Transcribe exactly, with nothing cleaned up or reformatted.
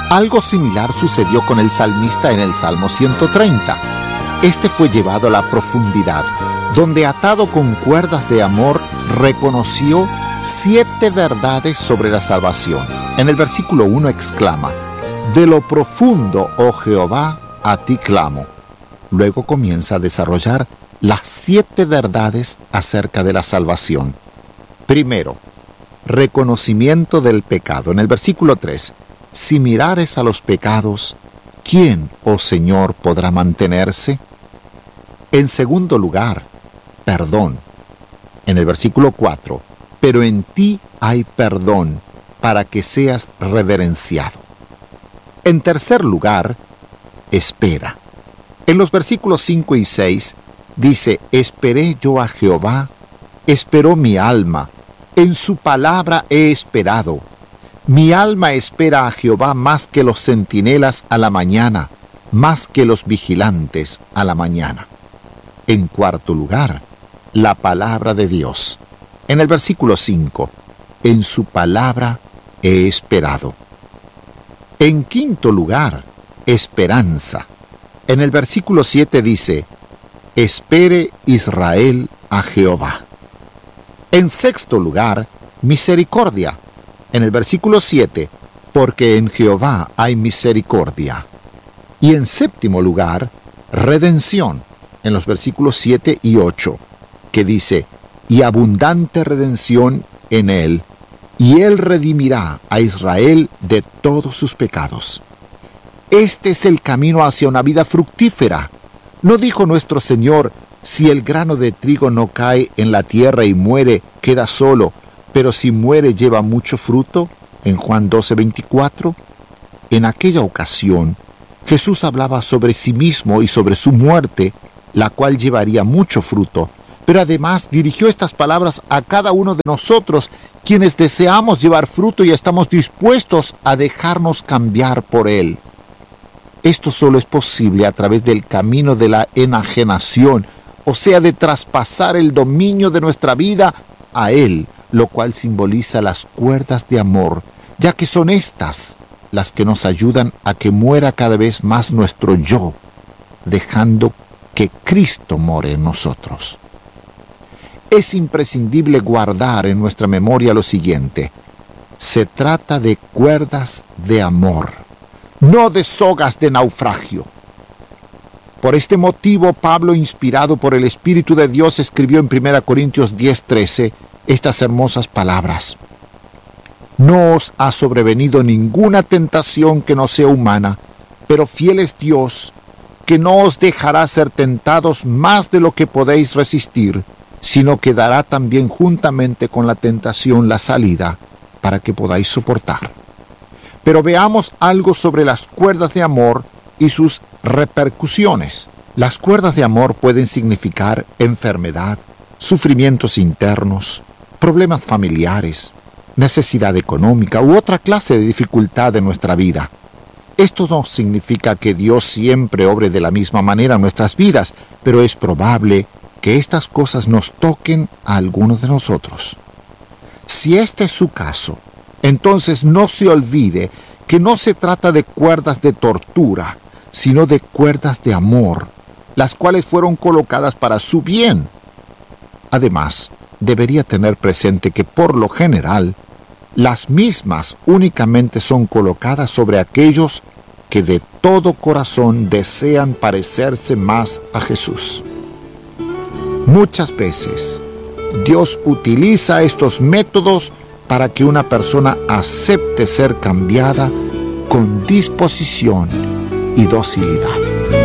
Algo similar sucedió con el salmista en el Salmo ciento treinta. Este fue llevado a la profundidad, donde atado con cuerdas de amor, reconoció siete verdades sobre la salvación. En el versículo uno exclama: «De lo profundo, oh Jehová, a ti clamo». Luego comienza a desarrollar las siete verdades acerca de la salvación. Primero, reconocimiento del pecado. En el versículo tres, «Si mirares a los pecados, ¿quién, oh Señor, podrá mantenerse?». En segundo lugar, perdón. En el versículo cuatro, «Pero en ti hay perdón, para que seas reverenciado». En tercer lugar, espera. En los versículos cinco y seis dice: «Esperé yo a Jehová, esperó mi alma, en su palabra he esperado. Mi alma espera a Jehová más que los centinelas a la mañana, más que los vigilantes a la mañana». En cuarto lugar, la palabra de Dios. En el versículo cinco, «En su palabra he esperado». En quinto lugar, esperanza. En el versículo siete dice: «Espere Israel a Jehová». En sexto lugar, misericordia. En el versículo siete, «Porque en Jehová hay misericordia». Y en séptimo lugar, redención. En los versículos siete y ocho, que dice: «Y abundante redención en él, y él redimirá a Israel de todos sus pecados». Este es el camino hacia una vida fructífera. ¿No dijo nuestro Señor: «Si el grano de trigo no cae en la tierra y muere, queda solo, pero si muere lleva mucho fruto»? En Juan doce veinticuatro. En aquella ocasión, Jesús hablaba sobre sí mismo y sobre su muerte, la cual llevaría mucho fruto, pero además dirigió estas palabras a cada uno de nosotros, quienes deseamos llevar fruto y estamos dispuestos a dejarnos cambiar por Él. Esto solo es posible a través del camino de la enajenación, o sea, de traspasar el dominio de nuestra vida a Él, lo cual simboliza las cuerdas de amor, ya que son estas las que nos ayudan a que muera cada vez más nuestro yo, dejando que Cristo more en nosotros. Es imprescindible guardar en nuestra memoria lo siguiente: se trata de cuerdas de amor, no de sogas de naufragio. Por este motivo, Pablo, inspirado por el Espíritu de Dios, escribió en primera Corintios diez trece estas hermosas palabras: «No os ha sobrevenido ninguna tentación que no sea humana, pero fiel es Dios, que no os dejará ser tentados más de lo que podéis resistir, sino que dará también juntamente con la tentación la salida, para que podáis soportar». Pero veamos algo sobre las cuerdas de amor y sus repercusiones. Las cuerdas de amor pueden significar enfermedad, sufrimientos internos, problemas familiares, necesidad económica u otra clase de dificultad en nuestra vida. Esto no significa que Dios siempre obre de la misma manera en nuestras vidas, pero es probable que estas cosas nos toquen a algunos de nosotros. Si este es su caso, entonces no se olvide que no se trata de cuerdas de tortura, sino de cuerdas de amor, las cuales fueron colocadas para su bien. Además, debería tener presente que por lo general, las mismas únicamente son colocadas sobre aquellos que de todo corazón desean parecerse más a Jesús. Muchas veces, Dios utiliza estos métodos para que una persona acepte ser cambiada con disposición y docilidad.